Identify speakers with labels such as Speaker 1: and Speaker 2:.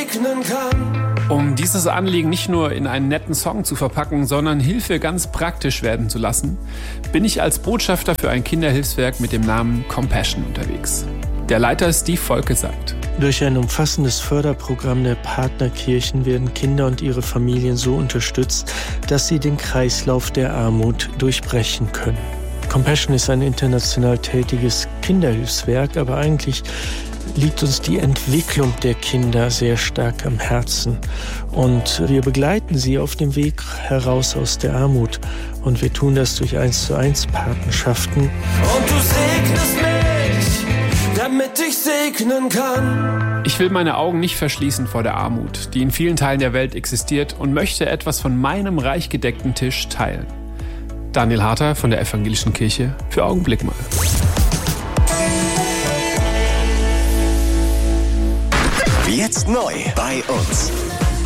Speaker 1: segnen kann.
Speaker 2: Um dieses Anliegen nicht nur in einen netten Song zu verpacken, sondern Hilfe ganz praktisch werden zu lassen, bin ich als Botschafter für ein Kinderhilfswerk mit dem Namen Compassion unterwegs. Der Leiter Steve Volke sagt:
Speaker 3: Durch ein umfassendes Förderprogramm der Partnerkirchen werden Kinder und ihre Familien so unterstützt, dass sie den Kreislauf der Armut durchbrechen können. Compassion ist ein international tätiges Kinderhilfswerk, aber eigentlich liegt uns die Entwicklung der Kinder sehr stark am Herzen. Und wir begleiten sie auf dem Weg heraus aus der Armut. Und wir tun das durch 1:1 Patenschaften.
Speaker 1: Und du segnest mich, damit ich segnen kann.
Speaker 2: Ich will meine Augen nicht verschließen vor der Armut, die in vielen Teilen der Welt existiert, und möchte etwas von meinem reich gedeckten Tisch teilen. Daniel Harter von der Evangelischen Kirche für Augenblick mal.
Speaker 4: Jetzt neu bei uns.